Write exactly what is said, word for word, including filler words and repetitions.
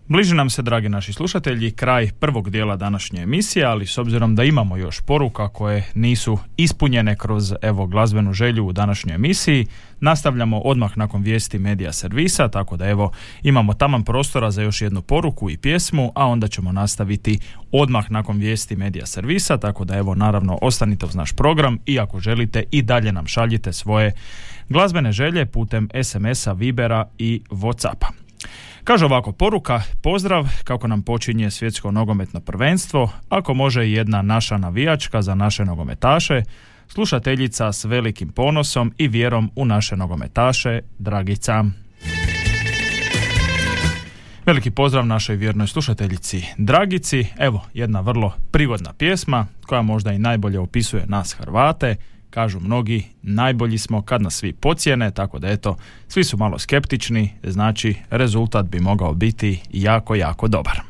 Bliži nam se, dragi naši slušatelji, kraj prvog dijela današnje emisije, ali s obzirom da imamo još poruka koje nisu ispunjene kroz evo glazbenu želju u današnjoj emisiji, nastavljamo odmah nakon vijesti Medija servisa, tako da evo imamo taman prostora za još jednu poruku i pjesmu, a onda ćemo nastaviti odmah nakon vijesti Medija servisa, tako da evo naravno ostanite uz naš program i ako želite i dalje nam šaljite svoje glazbene želje putem es em esa, Vibera i Whatsappa. Kaže ovako poruka: pozdrav, kako nam počinje svjetsko nogometno prvenstvo, ako može i jedna naša navijačka za naše nogometaše, slušateljica s velikim ponosom i vjerom u naše nogometaše, Dragica. Veliki pozdrav našoj vjernoj slušateljici Dragici. Evo jedna vrlo prigodna pjesma koja možda i najbolje opisuje nas Hrvate. Kažu mnogi, najbolji smo kad nas svi pocijene, tako da eto, svi su malo skeptični, znači rezultat bi mogao biti jako, jako dobar.